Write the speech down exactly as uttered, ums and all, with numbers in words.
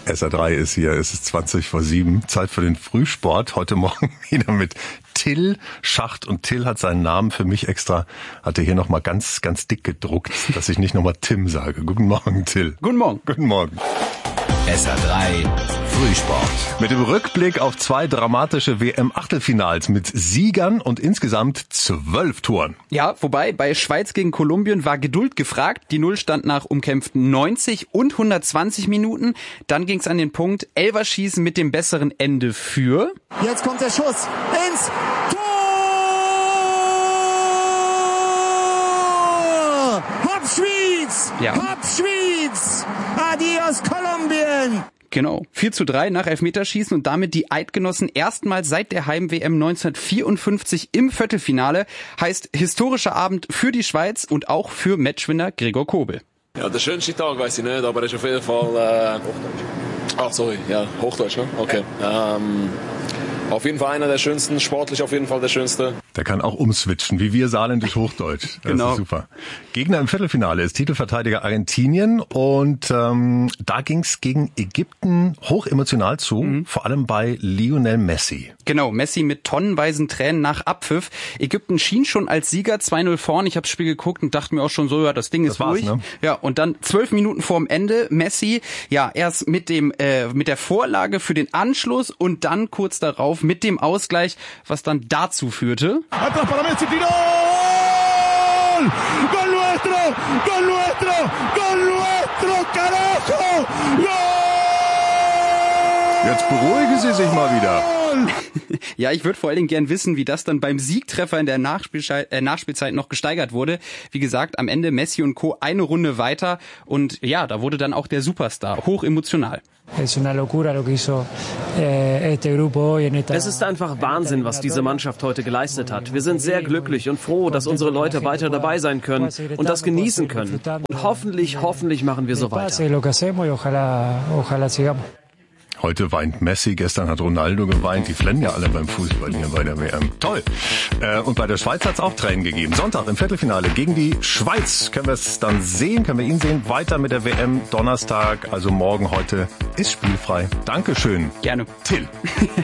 S R drei ist hier, es ist zwanzig vor sieben, Zeit für den Frühsport. Heute Morgen wieder mit Till Schacht. Und Till hat seinen Namen für mich extra, hat er hier nochmal ganz, ganz dick gedruckt, dass ich nicht nochmal Tim sage. Guten Morgen, Till. Guten Morgen. Guten Morgen. S R drei Frühsport. Mit dem Rückblick auf zwei dramatische W M-Achtelfinals mit Siegern und insgesamt zwölf Toren. Ja, wobei bei Schweiz gegen Kolumbien war Geduld gefragt. Die Null stand nach umkämpften neunzig und hundertzwanzig Minuten. Dann ging es an den Punkt Elferschießen mit dem besseren Ende für... Jetzt kommt der Schuss ins Tor! Hopp Schwyz! Ja. Hopp Schwyz! Adios Kolumbien! Genau, vier zu drei nach Elfmeterschießen und damit die Eidgenossen erstmals seit der Heim-W M neunzehnhundertvierundfünfzig im Viertelfinale. Heißt historischer Abend für die Schweiz und auch für Matchwinner Gregor Kobel. Ja, der schönste Tag weiß ich nicht, aber es ist auf jeden Fall... Äh, Hochdeutsch. Ah, sorry, ja, Hochdeutsch, ne? Okay. Ähm, auf jeden Fall einer der schönsten, sportlich auf jeden Fall der schönste. Der kann auch umswitchen, wie wir saarländisch Hochdeutsch. Das genau. ist super. Gegner im Viertelfinale ist Titelverteidiger Argentinien und ähm, da ging's gegen Ägypten hochemotional zu, mhm. vor allem bei Lionel Messi. Genau, Messi mit tonnenweisen Tränen nach Abpfiff. Ägypten schien schon als Sieger zwei null vorn. Ich habe das Spiel geguckt und dachte mir auch schon so, ja, das Ding ist das durch. Ne? Ja, und dann zwölf Minuten vorm Ende Messi, ja, erst mit dem äh, mit der Vorlage für den Anschluss und dann kurz darauf mit dem Ausgleich, was dann dazu führte. Atrás para Messi, tiró! ¡Gol nuestro! ¡Gol nuestro! ¡Gol nuestro! ¡Carajo! ¡Gol! Jetzt beruhigen Sie sich mal wieder. Ja, ich würde vor allen Dingen gern wissen, wie das dann beim Siegtreffer in der Nachspielzeit, äh, Nachspielzeit noch gesteigert wurde. Wie gesagt, am Ende Messi und Co. eine Runde weiter und ja, da wurde dann auch der Superstar hoch emotional. Es ist einfach Wahnsinn, was diese Mannschaft heute geleistet hat. Wir sind sehr glücklich und froh, dass unsere Leute weiter dabei sein können und das genießen können. Und hoffentlich, hoffentlich machen wir so weiter. Heute weint Messi, gestern hat Ronaldo geweint. Die flennen ja alle beim Fußball hier bei der W M. Toll. Äh, und bei der Schweiz hat es auch Tränen gegeben. Sonntag im Viertelfinale gegen die Schweiz. Können wir es dann sehen, können wir ihn sehen. Weiter mit der W M. Donnerstag, also morgen, heute ist spielfrei. Dankeschön. Gerne. Till.